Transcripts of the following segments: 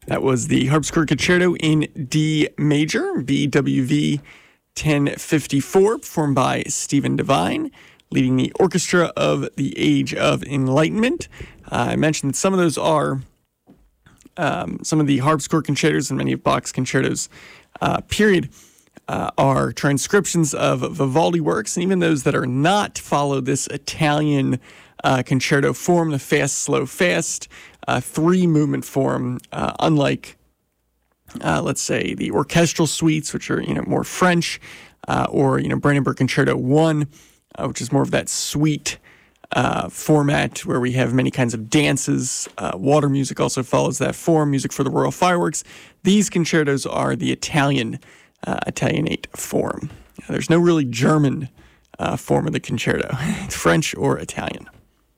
That was the Harpsichord Concerto in D major, BWV 1054, performed by Stephen Devine, leading the orchestra of the Age of Enlightenment. I mentioned that some of those are some of the harpsichord concertos and many of Bach's concertos, period, are transcriptions of Vivaldi works, and even those that are not follow this Italian concerto form, the fast, slow, fast, three-movement form, unlike, let's say, the orchestral suites, which are, more French, or, Brandenburg Concerto 1, which is more of that suite format where we have many kinds of dances. Water music also follows that form, music for the royal fireworks. These concertos are the Italianate form. There's no really German form of the concerto. It's French or Italian.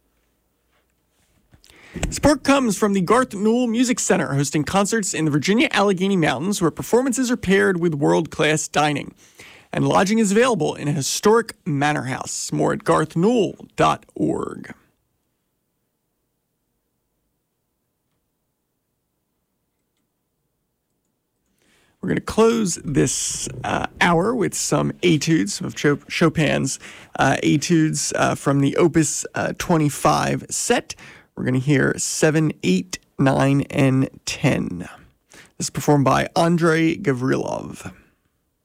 Support comes from the Garth Newell Music Center, hosting concerts in the Virginia Allegheny Mountains where performances are paired with world-class dining. And lodging is available in a historic manor house. More at garthnewell.org. We're going to close this hour with some etudes, some of Chopin's etudes from the Opus 25 set. We're going to hear 7, 8, 9, and 10. This is performed by Andrei Gavrilov.